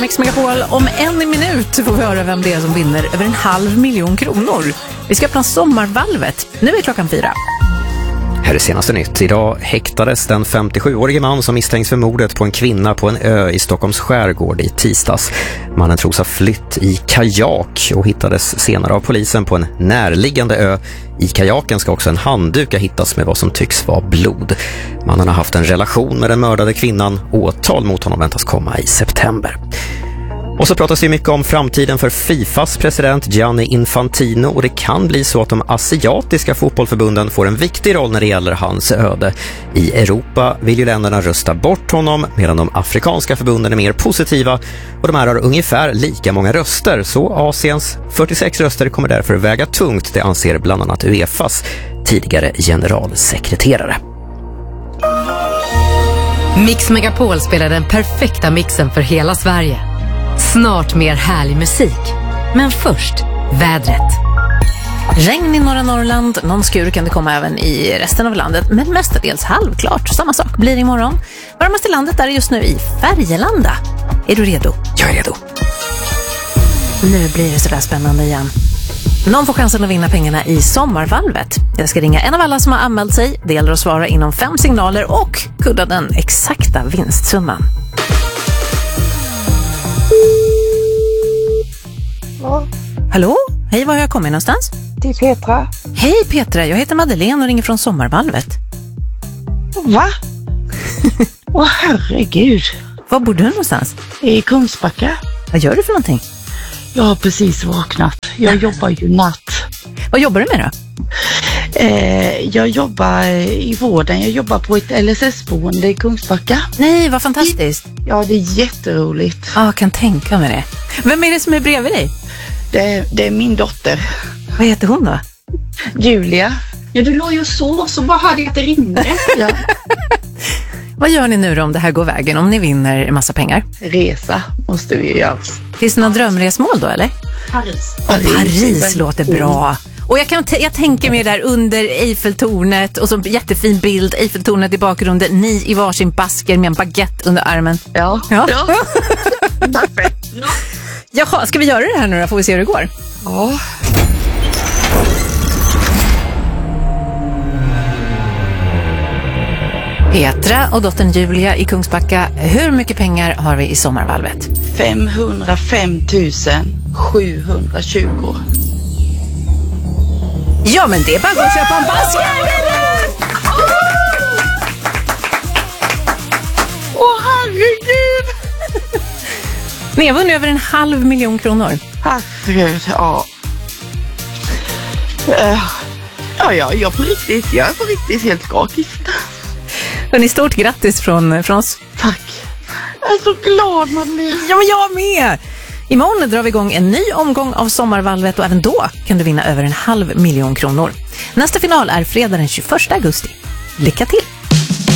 Mix Megapol. Om en minut får vi höra vem det är som vinner över 500 000 kronor. Vi ska öppna sommarvalvet. Nu är klockan 4. Här är senaste nytt. Idag häktades den 57-årige man som misstänks för mordet på en kvinna på en ö i Stockholms skärgård i tisdags. Mannen tros ha flytt i kajak och hittades senare av polisen på en närliggande ö. I kajaken ska också en handduk hittas med vad som tycks vara blod. Mannen har haft en relation med den mördade kvinnan. Åtal mot honom väntas komma i september. Och så pratas det mycket om framtiden för FIFAs president Gianni Infantino, och det kan bli så att de asiatiska fotbollförbunden får en viktig roll när det gäller hans öde. I Europa vill ju länderna rösta bort honom medan de afrikanska förbunden är mer positiva, och de här har ungefär lika många röster, så Asiens 46 röster kommer därför väga tungt, det anser bland annat UEFAs tidigare generalsekreterare. Mix Megapol spelar den perfekta mixen för hela Sverige. Snart mer härlig musik. Men först, vädret. Regn i norra Norrland, någon skur kan det komma även i resten av landet, men mestadels halvklart. Samma sak blir imorgon. Varmast i landet är just nu i Färgelanda. Är du redo? Jag är redo. Nu blir det sådär spännande igen. Någon får chansen att vinna pengarna i sommarvalvet. Jag ska ringa en av alla som har anmält sig. Det gäller att svara inom 5 signaler och kudda den exakta vinstsumman. Ja, Hallå? Hej, var har jag kommit någonstans? det är Petra. Hej Petra, jag heter Madeleine och ringer från sommarvalvet. Va? Åh herregud. Var bor du någonstans? I Kungsbacka. Vad gör du för någonting? Jag har precis vaknat. Jag jobbar ju natt. Vad jobbar du med då? Jag jobbar i vården. Jag jobbar på ett LSS-boende i Kungsbacka. Nej, vad fantastiskt. Ja, det är jätteroligt. Ja, jag kan tänka mig det. Vem är det som är bredvid dig? Det är min dotter. Vad heter hon då? Julia. Ja, du låg ju så bara hörde jag att det ringde. Ja. Vad gör ni nu då om det här går vägen, om ni vinner en massa pengar? Resa måste vi göra. Finns det några drömresmål då, eller? Paris. Paris låter bra. Och jag tänker mig där under Eiffeltornet och så jättefin bild, Eiffeltornet i bakgrunden, ni i varsin basker med en baguette under armen. Ja. Perfekt. Jaha, ska vi göra det här nu då? Får vi se hur det går? Ja. Petra och dottern Julia i Kungsbacka, hur mycket pengar har vi i sommarvalvet? 505 720. Ja, men det är bara att köpa en basker! Åh herregud! Ni har vunnit över 500 000 kronor. Herregud, ja. Jag är på riktigt helt skakig. Hörrni, stort grattis från oss. Tack. Jag är så glad, Madeleine. Ja, men jag med! Imorgon drar vi igång en ny omgång av sommarvalvet och även då kan du vinna över 500 000 kronor. Nästa final är fredag den 21 augusti. Lycka till!